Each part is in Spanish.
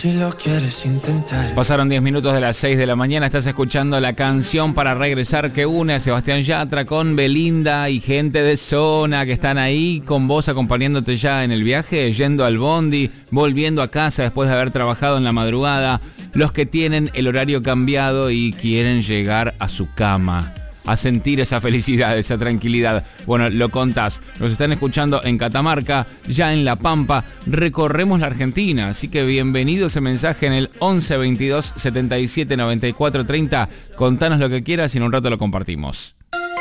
Si lo quieres intentar. Pasaron 10 minutos de las 6 de la mañana. Estás escuchando la canción para regresar que une a Sebastián Yatra con Belinda y gente de zona que están ahí con vos acompañándote ya en el viaje, yendo al bondi, volviendo a casa después de haber trabajado en la madrugada. Los que tienen el horario cambiado y quieren llegar a su cama, a sentir esa felicidad, esa tranquilidad. Bueno, lo contás. Nos están escuchando en Catamarca, ya en La Pampa. Recorremos la Argentina, así que bienvenido ese mensaje en el 11 22 77 94 30. Contanos lo que quieras y en un rato lo compartimos.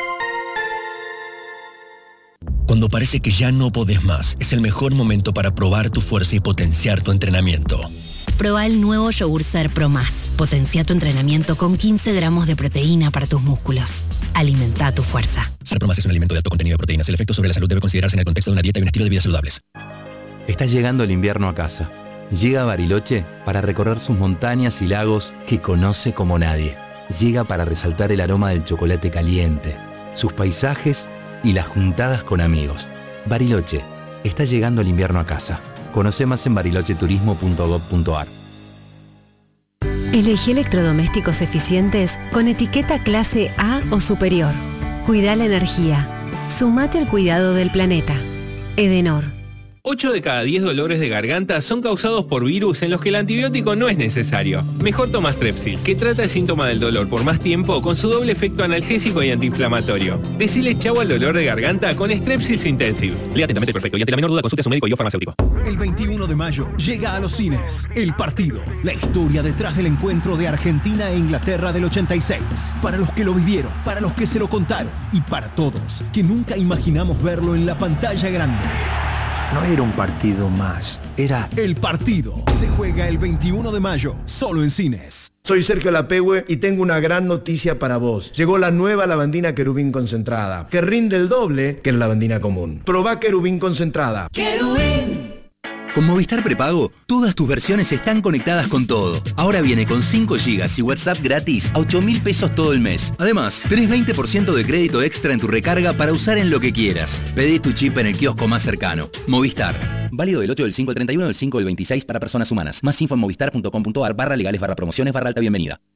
Cuando parece que ya no podés más, es el mejor momento para probar tu fuerza y potenciar tu entrenamiento. Proba el nuevo Yogur Ser Pro Más. Potencia tu entrenamiento con 15 gramos de proteína para tus músculos. Alimenta tu fuerza. Ser Pro Más es un alimento de alto contenido de proteínas. El efecto sobre la salud debe considerarse en el contexto de una dieta y un estilo de vida saludables. Está llegando el invierno a casa. Llega a Bariloche para recorrer sus montañas y lagos que conoce como nadie. Llega para resaltar el aroma del chocolate caliente, sus paisajes y las juntadas con amigos. Bariloche, está llegando el invierno a casa. Conoce más en barilocheturismo.gov.ar. Elegí electrodomésticos eficientes con etiqueta clase A o superior. Cuida la energía. Sumate al cuidado del planeta. Edenor. 8 de cada 10 dolores de garganta son causados por virus en los que el antibiótico no es necesario. Mejor toma Strepsil, que trata el síntoma del dolor por más tiempo con su doble efecto analgésico y antiinflamatorio. Decile chau al dolor de garganta con Strepsils Intensive. Lea atentamente el prospecto y ante la menor duda consulte a su médico y o farmacéutico. El 21 de mayo llega a los cines El Partido, la historia detrás del encuentro de Argentina e Inglaterra del 86. Para los que lo vivieron, para los que se lo contaron y para todos que nunca imaginamos verlo en la pantalla grande. No era un partido más, era El Partido. Se juega el 21 de mayo, solo en cines. Soy Sergio Lapehue y tengo una gran noticia para vos. Llegó la nueva lavandina Querubín concentrada, que rinde el doble que la lavandina común. Probá Querubín concentrada. Querubín. Con Movistar Prepago, todas tus versiones están conectadas con todo. Ahora viene con 5 GB y WhatsApp gratis a 8.000 pesos todo el mes. Además, tenés 20% de crédito extra en tu recarga para usar en lo que quieras. Pedí tu chip en el kiosco más cercano. Movistar. Válido del 8 del 5 al 31 del 5 del 26 para personas humanas. Más info en movistar.com.ar/legales/promociones/alta bienvenida.